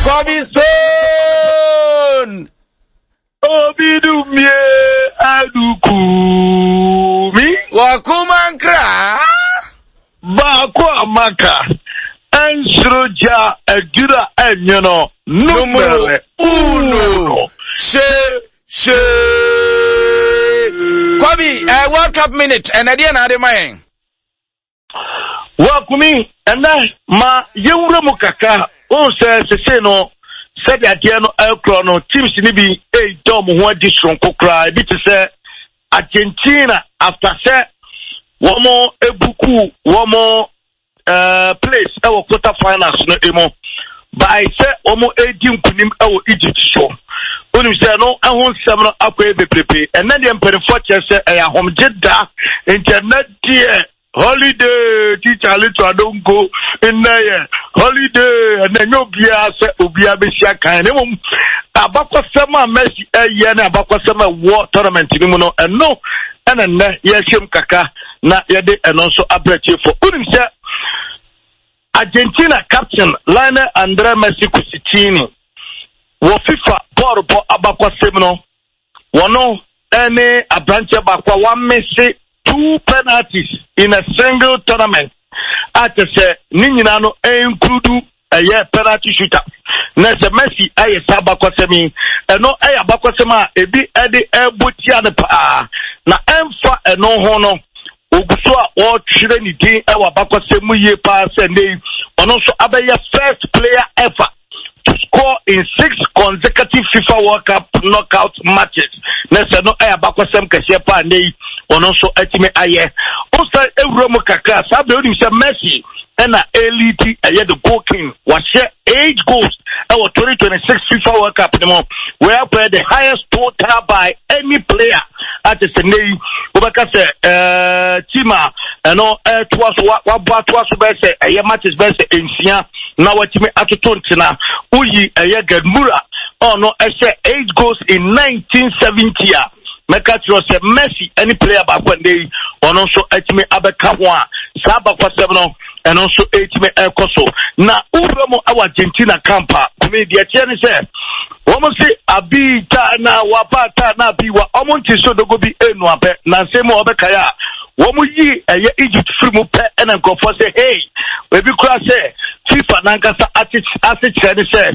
Kwame Stone. Obidumye adukumi. Wakumankra. Bako amaka. Ensroja edura enyono. Numero uno. She. Kwame, World Cup minute. And idea na de man. Wakumi, and then ma yewura mukaka. On se no. Said the idea no elcrono teams ni bi dom ho addition kokra bi to say Argentina after say womo ebuku womo place e quarter finals no emo by say womo edi nkunim e Egypt show onim say no ehon sem no akwa beprepe and then the emperor say e ahomjeda internet there holiday teacher little don't go in there holiday and then obia say obia besia kan ne mum abakwa sema Messi ye na abakwa sema war tournament ni mu no eno ena ne ye hwem kaka na ye de eno so abrache for unim say Argentina captain Lionel Andrés Messi Kusitini wo FIFA board po abakwa sema no wono ene abranche bakwa wa Messi 2 penalties in a single tournament. At say Ninina no include a year penalty shooter. Nessa Messi aye sabakwasemi no aye abakwasema ebi ede ebutia de pa na emfa eno ho no oguso a o twire ni din e wa bakwasemu ye pa se nei ono so abaye first player ever to score in 6 consecutive FIFA World Cup knockout matches. Nessa no aye abakwasem kese pa nei ono so etime aye o say ewromo kaka sabe oni say Messi na elite aye the goal king was share 8 goals our 2026 FIFA World Cup where play the highest total by any player at the Senei Obaka say Tima no twas what twas best aye matches best ensia na watime atotontina uyi aye Gadmura oh no say 8 goals in 1970 Mekatro say Messi any player back one day on also etime abeka ho a saba kwa 7 and also etime ekoso na uromo Argentina campa kumi dia tiene say womo say abita na wapata na biwa omonti so dogo bi enu ape na semo obeka ya womo yi eye Egypt free mu pe and go for say hey we be cross say FIFA nankasa ati say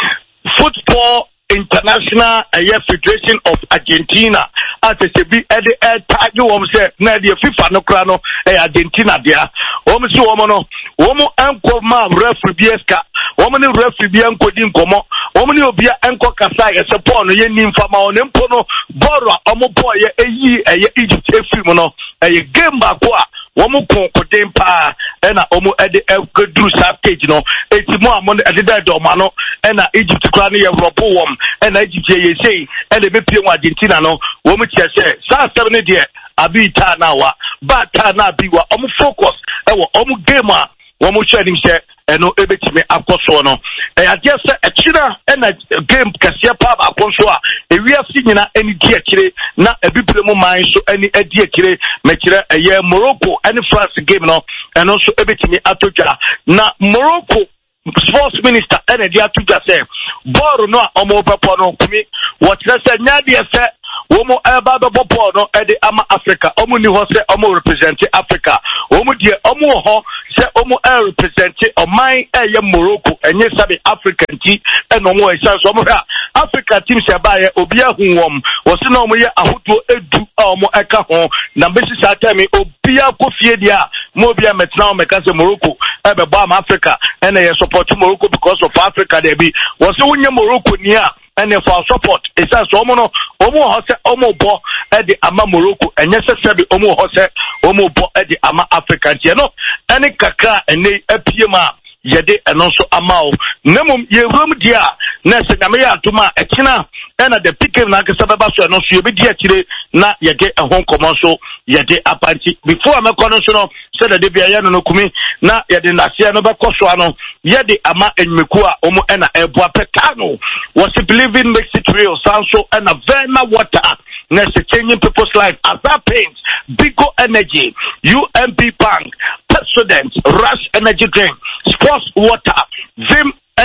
football International Federation of Argentina as a be at the tag you say na the FIFA no kra no Argentina dia si womo anko ma referee bieska womo ni referee bi anko di nkomo womo ni obia anko kasa ye support no ye nimfa ma on mpo no boro omo boy ye Egypt efiri no game back a womo konkodem pa na omo ede ekadru stage no etimo amon ede do ma no na Egypt kra no ye robo wom na Egypt ye say na be pie Argentina no womo tie say sa 7 de abi ta na wa ba ta na bi wa omo focus ewo omo game a womo trading say eno ebetime akoso no I guess a china na game kase pa ba akoso a ewiase nyina eni di akire na ebibire mu man so eni adi akire mekire eye Morocco and France game no eno so ebetime atodwa na Morocco sports minister ene dia atodwa say ball no omo pepo no kumi what say nya dia say womo eba be ball no e de ama Africa omo ni ho say omo represent Africa omo die omo ho say omo represent oman eye Morocco enye sabe African ti eno mo e chance omo ha Africa team se ba ye obi ahunwom wo se na omo ye ahodo edu omo eka ho na besi sa time obi akofie dia mo obi ametna o meka say Morocco e be ba ama Africa ene ye support Morocco because of Africa there be wo se wonye Morocco ni a and for support it says omo hose omo bo e de ama Morocco enye sese be omo hose omo bo e de ama Africa tie no ene kaka ene apiema yede eno so amao nemum ye rom dia na se nyame ya atuma ekina ena the pick na kasa baba so eno so ye be dia kire na yede ehon komo so yede aparti before me kono so no se de bia ye no kumi na yede nase no be koso ano yede ama enmeku a omo ena eboa pekano was believing makes it real sanso ena vena water na se changing people's life as that pains Bigo Energy UMP Bank Pepsodent Rush Energy Drink Sports Water Vim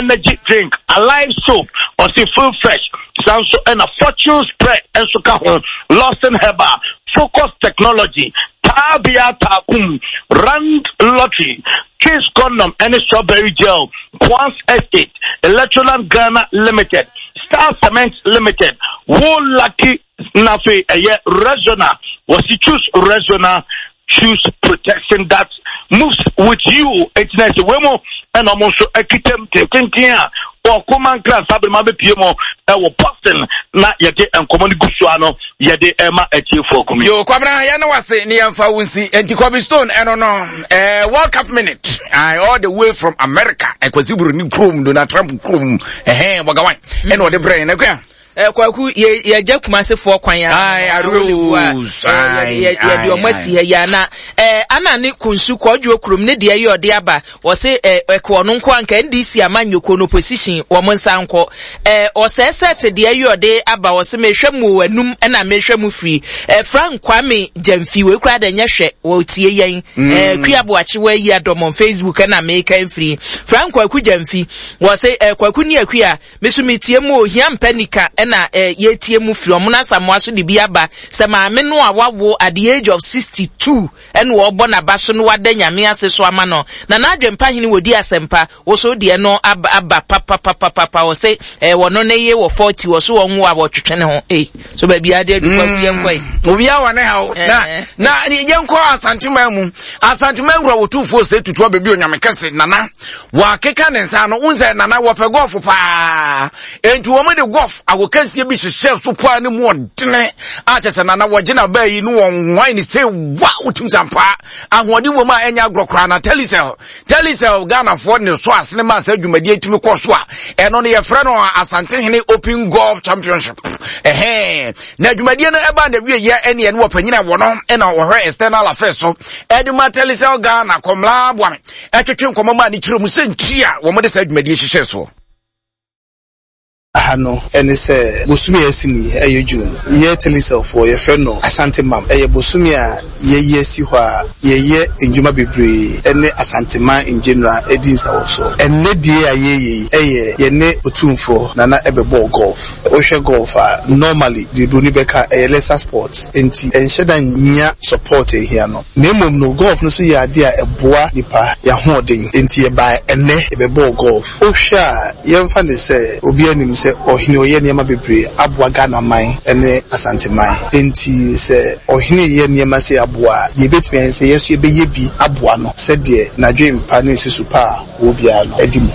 energy drink, Alive soap, or see full fresh, Sanso and a fortune spread, and Suka Lawson Herbal, Focus Technology, Tabia Takum, Rand Lottery, Kiss Condom, and Strawberry Gel, Quans Estate, Electroland Ghana Limited, Star Cement Limited, Wool Lucky Nafi, Resona, was he choose Resona, choose protection that moves with you. It's nice. Wemo and almost a kitem taking or command class Abemabe Piemo, Boston, not yet and common Gusuano, Yade Emma at you for coming. Yo, Kwabra, Yana was saying near Fawinsi and Tikobi Stone, and on World Cup minute. I all the way from America, and Kwaziburu New Crum, do not Trump Crum, a hand, Wagawan, and what the brain, okay? Kwaku ye Kumase for kwanya Rules ye do masi ya na ana ne kunsu kwadwo krom ne de ye ode aba wo se ekwo no nko anka NDC amanyoko no position wo monsa nko o se set de ye ode aba wo se mehwemu wanum na mehwemu free Frank Kwame Jamfi we kura da nyehwe wo tie yen kuabo achi wa yi adom Facebook na make free Frank Kwaku Jamfi wo se Kwaku ni akua mesumi tie mu ohia mpanika na yetie mu firi omuna samoaso de biaba se maame no awawo at the age of 62 and wo bo na baso no wada nyame ase so ama no na adwempa hini wodi asempa wo so de no aba papa wo se wono ne ye wo 40 wo so wonwo abo twetwe ne ho so ba bia de adwuma bia kwai obi awa ne ha na ni yenko asantema mu asantema wura wo tufo se tutu abebi onyame kese nana wa keka ne nsa no unse nana wo pe golf pa entu wo me de golf awokansie bi hyehyɛ so kwa ne mu odene a kyese nana wo gina ba yi no won ni say wa utim sampa ahode wo ma enya agrokra na telisel Ghana for ne so asene ma sa dwumadi atimi kɔ so a ɛno ne ye frɛ no Asante Hene Open Golf Championship na dwumadi no eba na wie ye ene ye no panyina wo no ɛna wo hwɛ external affairs so eduma telisel Ghana komla boame ɛtwetwe nkɔmɔ ma ne kyerɛ mu sentri a wo mo de sa dwumadi hyehyɛ so Ahano ene se bosumi asini eye June ye telisel for ye friend no Asante mam eye bosumi a ye si hɔ a ye enjuma bebre ene Asante man in general edinsa wo so ene die a ye ne otumfo na ebebo golf o hwe golf a normally the bruni beka lesser sports enti enhyeda nya support here no nemom no golf no so ye ade a eboa nipa ya hoden enti ye ba ene ebebo golf o hwe a ye mfa ne se obi anim se ohini oye niema bebre aboa Ghana man ene Asante man enti se ohini ye niema se aboa ye betimi en se yeso ye beye bi aboa no se de na dwe mpa ne susu pa wo bia no edimo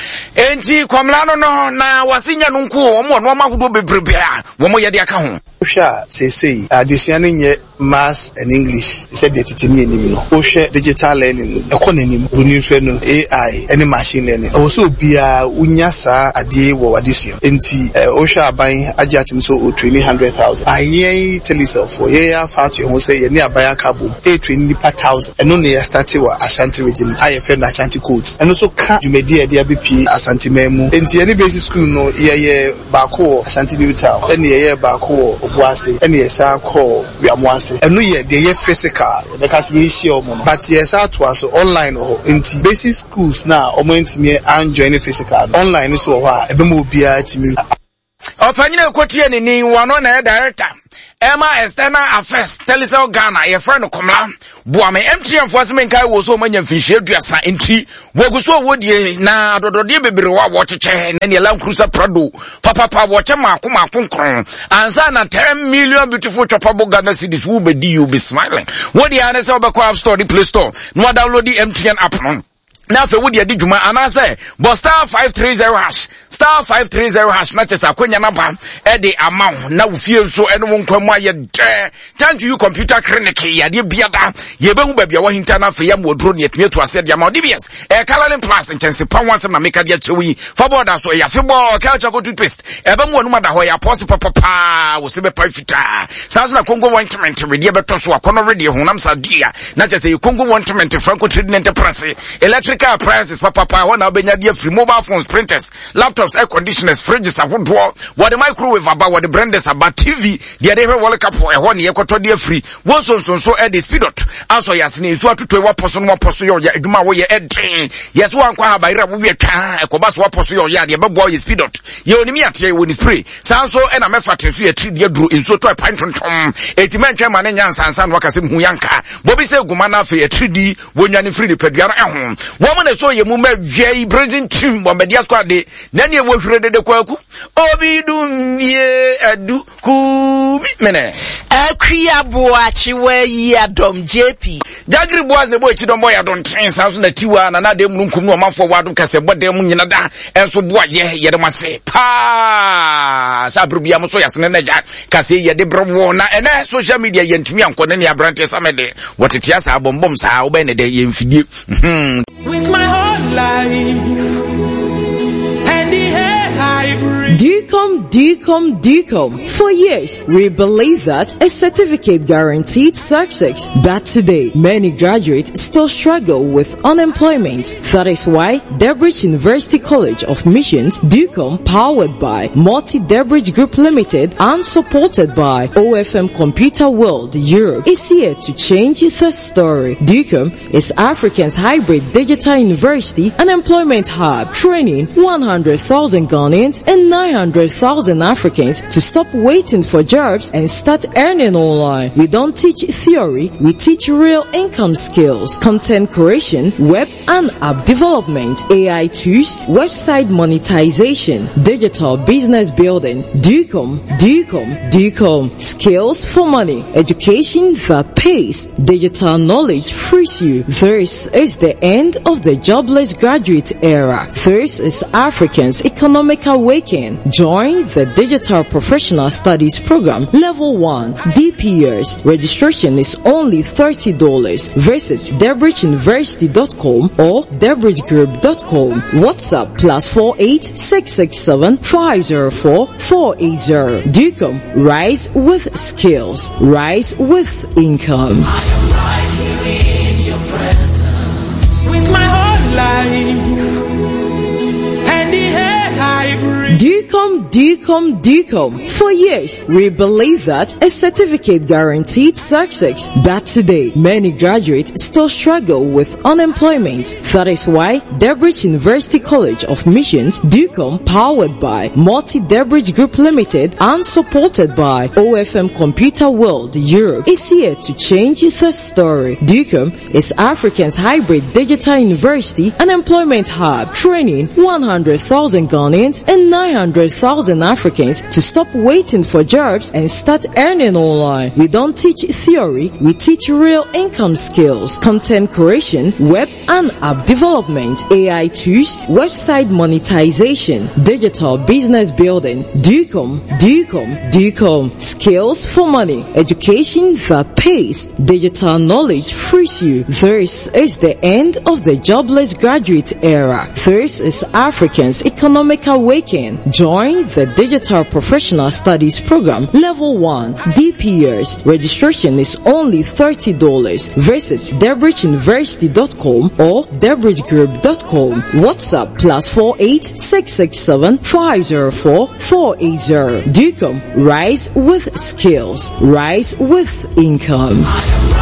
enti kwamla no na wasinya no nko omo no mahudo bebrebe a wo mo ye de aka ho Osha say addition nye maths and English said that it ni enim no Osha digital learning economy runifre no AI any machine learning also bia unya sa ade wo addition enti Osha aban agya tim so o train 100,000 aye telisel for ye afa to ho say ye ni aban akabo e train ni per 1,000 eno ne start wa Ashanti region IFN na Ashanti codes eno so ka dwumadi ade abepi Asante memu enti any basic school no ye baako Ashanti New Town ene ye baako Obuase ene yesa call wiamwase eno ye de ye physical because ye share omo no but yesa to us online ho enti basic schools na omo ntimi an join physical online so ho a ebe mo bia timi opanyina ekotie ni wano na director Emma External Affairs Telisel Ghana ye friend komla boame MTN for semen kai wo so manya finhye aduasa enti woguso wodie na dodode bebre wa wo cheche na ne Land Cruiser Prado papa wo che maako nkron ansa na 10 million beautiful chopable Ghana cedis wo be di you be smiling wodie ana se obekọ App Store di Play Store no download the MTN app no na fe wodi adi dwuma anase bo star 530 hash star 530 hash na chesa akonya na ba e de amount na wofie so eno wonkwamu aye de thank you computer clinic ya de biada ye behu ba bia wa hinta na fe ya modro ne etime to ase de amount DBS Caroline Plus nchense pa wansem na meka de achewi for border so ya fe bo culture go toothpaste e be mu onuma da ho ya pose papa wo se be pa fita sanso na Congo ointment we de beto so akono rede honam sa dia na chese Congo ointment Franco Trading Enterprise electric America prices papa when I benya dia free mobile phones, printers, laptops, air conditioners, fridges, ahodoɔ, what the microwave about, what the blenders about, TV, the other World Cup for a 1 year quarter dia free. One so at the speed dot. Also yasini so to what person your eduma wo ye edin. Yes one kwa ba ira wo wie twa ekobas wo poso your ya de bebo ye speed dot. Ye onimi atie wo ni spray. Sanso e na mefa tenso ye tri de duro enso to pint tontom. Etimen twa ma ne nyansa ansa no wakase hu yanka. Bobi se guma na fe ye 3D wonwane free de padua no ehon. Wo mo ne so ye mu ma wie brazing team wo media squad de na ne wo hwere de kwaku. Obi dum ye adu ku mene. Akria boachi we yi adom JP. Jagri boas ne boy chidom boy adon train sounds na tiwa na de munkum no manfo wadom kase bodem nyina da enso boa ye de mase pa sabru bia mo so yasene na ja kase ye de bro na ene social media ye ntumi ankone ne abrante samede wotetia sa bombom sa wo be ne de ye mfidie with my whole life and the air I breathe. DCOM. For years, we believe that a certificate guaranteed success. But today, many graduates still struggle with unemployment. That is why Debridge University College of Missions, DCOM, powered by Multi-Debridge Group Limited and supported by OFM Computer World Europe, is here to change the story. DCOM is Africa's hybrid digital university and employment hub, training 100,000 Ghanaians and 900,000 Africans to stop waiting for jobs and start earning online. We don't teach theory, we teach real income skills, content creation, web and app development, AI tools, website monetization, digital business building. DCOM. Skills for money, education that pays, digital knowledge frees you. This is the end of the jobless graduate era. This is Africans' economic awakening. Join the Digital Professional Studies Program Level 1 DPS. Registration is only $30. Visit DebridgeUniversity.com or DebridgeGroup.com. WhatsApp +48 667 504 480. DCOM. Rise with skills. Rise with income. I am right here in your presence with my whole life and the air I breathe. DCOM. For years, we believe that a certificate guaranteed success. But today, many graduates still struggle with unemployment. That is why Debridge University College of Missions, DCOM, powered by Multi-Debridge Group Limited and supported by OFM Computer World Europe, is here to change the story. DCOM is Africa's hybrid digital university and employment hub, training 100,000 Ghanaians and 900,000 Africans to stop waiting for jobs and start earning online. We don't teach theory, we teach real income skills, content creation, web and app development, AI tools, website monetization, digital business building. DCOM. Skills for money, education that pays, digital knowledge frees you. This is the end of the jobless graduate era. This is Africans' economic awakening. Join the Digital Professional Studies Program Level 1 DPS. Registration is only $30. Visit DebridgeUniversity.com or DebridgeGroup.com. WhatsApp +48 667 504 480. DCOM. Rise with skills. Rise with income.